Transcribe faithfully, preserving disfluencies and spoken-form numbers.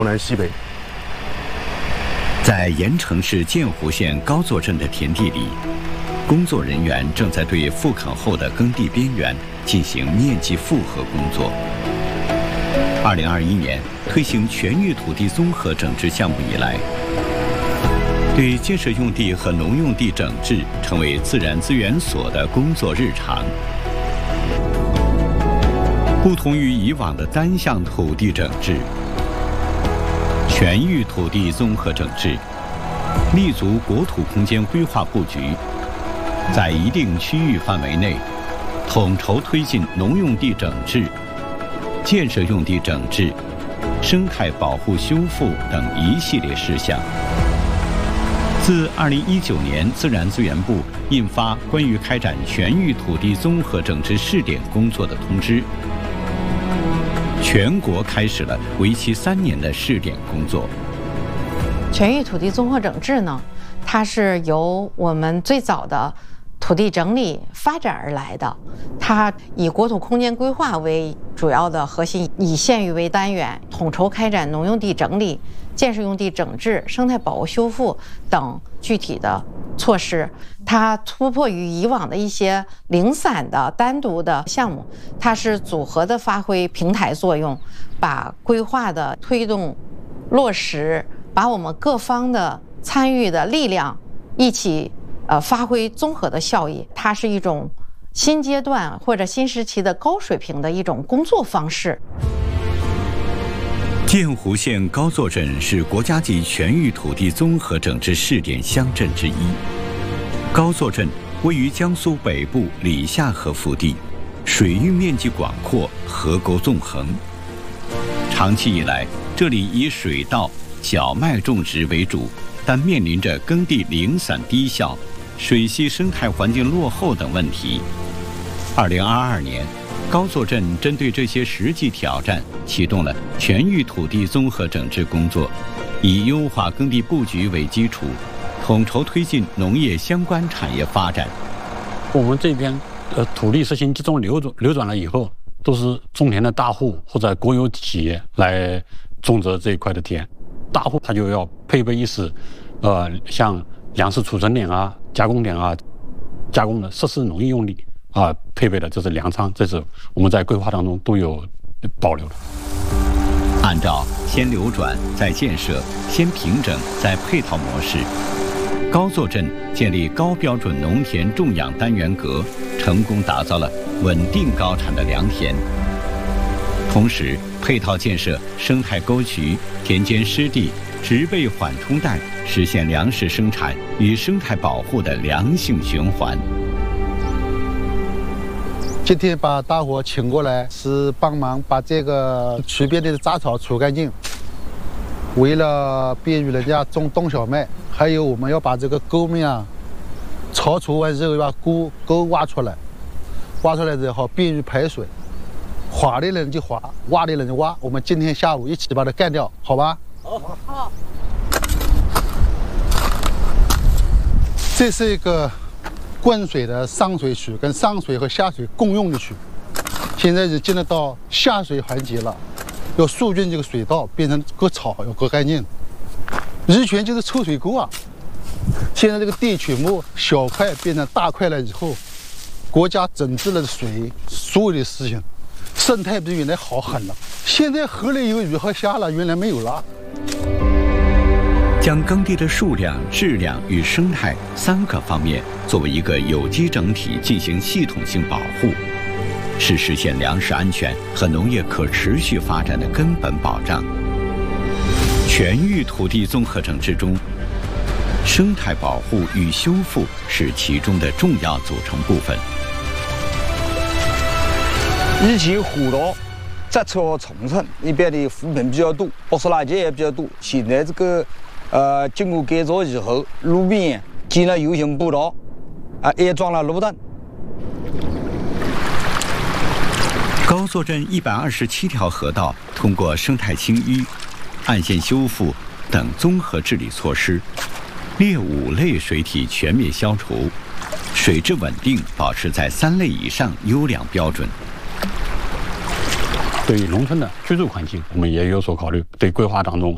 东南西北。 在盐城市建湖县高作镇的田地里，工作人员正在对复垦后的耕地边缘进行面积复合工作。二零二一年推行全域土地综合整治项目以来，对建设用地和农用地整治成为自然资源所的工作日常。不同于以往的单项土地整治，全域土地综合整治立足国土空间规划布局，在一定区域范围内统筹推进农用地整治、建设用地整治、生态保护修复等一系列事项。自二零一九年自然资源部印发关于开展全域土地综合整治试点工作的通知，全国开始了为期三年的试点工作。 全域土地综合整治呢，它是由我们最早的土地整理发展而来的，它以国土空间规划为主要的核心，以县域为单元，统筹开展农用地整理、建设用地整治、生态保护修复等具体的措施。它突破于以往的一些零散的单独的项目，它是组合的发挥平台作用，把规划的推动落实，把我们各方的参与的力量一起呃发挥综合的效益。它是一种新阶段或者新时期的高水平的一种工作方式。 建湖县高作镇是国家级全域土地综合整治试点乡镇之一。高作镇位于江苏北部里夏河腹地，水域面积广阔，河沟纵横。长期以来，这里以水稻、小麦种植为主，但面临着耕地零散低效、水系生态环境落后等问题。二零二二年，高作镇针对这些实际挑战，启动了全域土地综合整治工作，以优化耕地布局为基础，统筹推进农业相关产业发展。 我们这边呃土地实行集中流转流转了以后，都是种田的大户或者国有企业来种植这一块的田。大户他就要配备一些呃像粮食储存点啊、加工点啊、加工的设施农业用地啊，配备的这是粮仓，这是我们在规划当中都有保留的。 按照先流转再建设、先平整再配套模式，高作镇建立高标准农田种养单元格，成功打造了稳定高产的良田。同时，配套建设生态沟渠、田间湿地、植被缓冲带，实现粮食生产与生态保护的良性循环。 今天把大伙请过来，是帮忙把这个渠边的杂草除干净。为了便于人家种冬小麦，还有我们要把这个沟面啊，刨除完之后要把沟沟挖出来，挖出来之后便于排水。划的人就划，挖的人就挖。我们今天下午一起把它干掉，好吧？好。好。这是一个灌水的上水渠，跟上水和下水共用的渠。现在是进入到下水环节了，要疏浚这个水道，变成割草，要割干净。以前就是抽水沟啊，现在这个地曲目小块变成大块了以后，国家整治了水所有的事情。生态比原来好很了，现在河里有鱼和虾了，原来没有了。 将耕地的数量、质量与生态三个方面作为一个有机整体进行系统性保护，是实现粮食安全和农业可持续发展的根本保障。全域土地综合整治中，生态保护与修复是其中的重要组成部分。 以前河道窄窄和重层，那边的湖坪比较多，白色垃圾也比较多。现在这个呃经过改造以后，路边建了游行步道，啊，安装了路灯。 高作镇一百二十七条河道通过生态清淤、岸线修复等综合治理措施，劣五类水体全面消除，水质稳定保持在三类以上优良标准。 对于农村的居住环境，我们也有所考虑。对规划当中